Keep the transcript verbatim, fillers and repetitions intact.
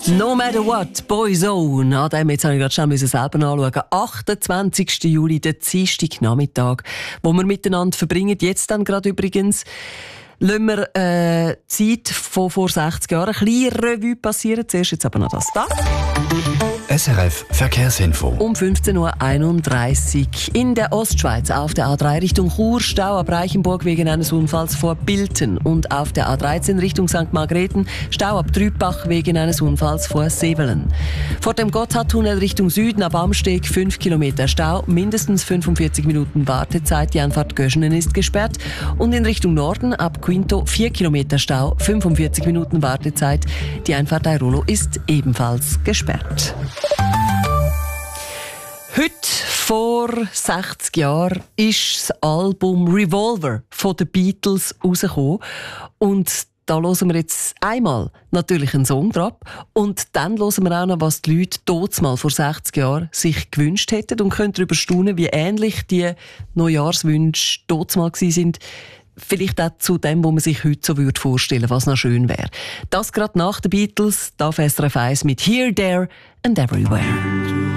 No matter what, Boyzone. An dem jetzt habe ich gerade schnell selber anschauen. achtundzwanzigsten Juli, der Dienstagnachmittag, wo wir miteinander verbringen. Jetzt dann gerade übrigens lassen wir äh, die Zeit von vor sechzig Jahren ein bisschen Revue passieren. Zuerst jetzt aber noch das da. S R F Verkehrsinfo. Um fünfzehn Uhr einunddreißig in der Ostschweiz auf der A drei Richtung Chur, Stau ab Reichenburg wegen eines Unfalls vor Bilten. Und auf der A dreizehn Richtung Sankt Margrethen, Stau ab Trübach wegen eines Unfalls vor Sevelen. Vor dem Gotthardtunnel Richtung Süden ab Amsteg fünf Kilometer Stau, mindestens fünfundvierzig Minuten Wartezeit. Die Einfahrt Göschenen ist gesperrt. Und in Richtung Norden ab Quinto vier Kilometer Stau, fünfundvierzig Minuten Wartezeit. Die Einfahrt Airolo ist ebenfalls gesperrt. Heute vor sechzig Jahren ist das Album Revolver von den Beatles rausgekommen. Und da hören wir jetzt einmal natürlich einen Song drauf. Und dann hören wir auch noch, was die Leute damals mal vor sechzig Jahren sich gewünscht hätten. Und können darüber staunen, wie ähnlich die Neujahrswünsche damals mal waren. Vielleicht auch zu dem, was man sich heute so vorstellen würde, was noch schön wäre. Das gerade nach den Beatles, da auf S R F eins mit Here, There and Everywhere.